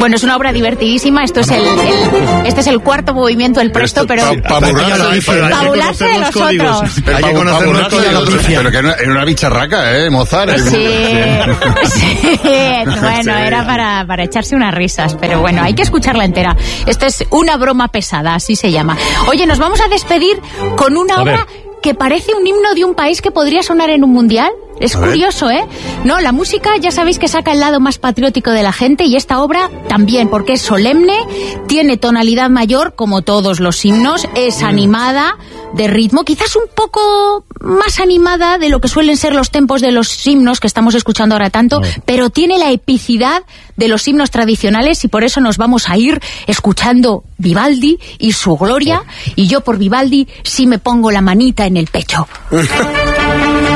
Bueno, es una obra divertidísima. Este es el cuarto movimiento del Presto, pero para burlarse de los otros. Hay que conocer los códigos. Pero que era una bicharraca, Mozart. Sí. Bueno, era para echarse unas risas, pero bueno, hay que escucharla entera. Esta es una broma pesada, así se llama. Oye, nos vamos a despedir con una obra que parece un himno de un país que podría sonar en un mundial. Es curioso, No, la música ya sabéis que saca el lado más patriótico de la gente, y esta obra también, porque es solemne, tiene tonalidad mayor, como todos los himnos, es animada, de ritmo, quizás un poco más animada de lo que suelen ser los tempos de los himnos que estamos escuchando ahora tanto, pero tiene la epicidad de los himnos tradicionales, y por eso nos vamos a ir escuchando Vivaldi y su gloria, y yo por Vivaldi sí me pongo la manita en el pecho.